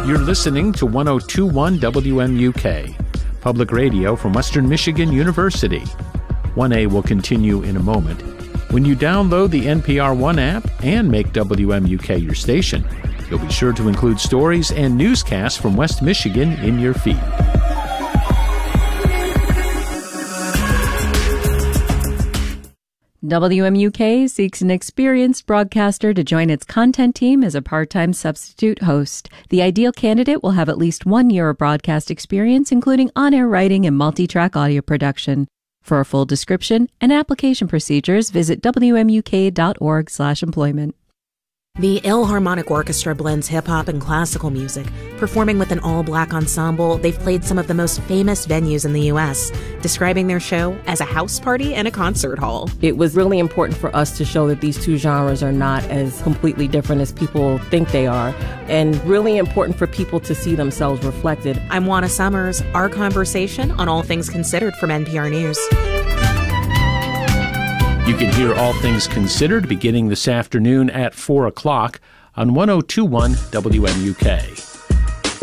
You're listening to 102.1 WMUK, public radio from Western Michigan University. 1A will continue in a moment. When you download the NPR One app and make WMUK your station, you'll be sure to include stories and newscasts from West Michigan in your feed. WMUK seeks an experienced broadcaster to join its content team as a part-time substitute host. The ideal candidate will have at least 1 year of broadcast experience, including on-air writing and multi-track audio production. For a full description and application procedures, visit wmuk.org/employment. The Ilharmonic Orchestra blends hip-hop and classical music. Performing with an all-black ensemble, they've played some of the most famous venues in the U.S., describing their show as a house party and a concert hall. It was really important for us to show that these two genres are not as completely different as people think they are, and really important for people to see themselves reflected. I'm Juana Summers. Our conversation on All Things Considered from NPR News. You can hear All Things Considered beginning this afternoon at 4 o'clock on 102.1 WMUK.